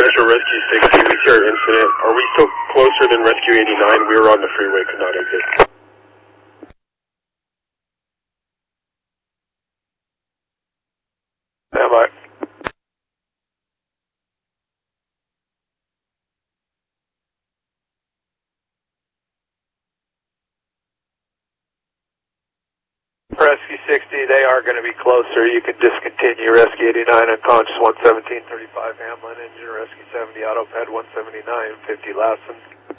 Metro Rescue 60, we see our incident. Are we still closer than Rescue 89? We were on the freeway, could not exit. Stand by. Rescue 60, they are going to be closer. You can discontinue Rescue 89 unconscious 11735 Hamlin, engine Rescue 70 AutoPed 179 50 Lassen.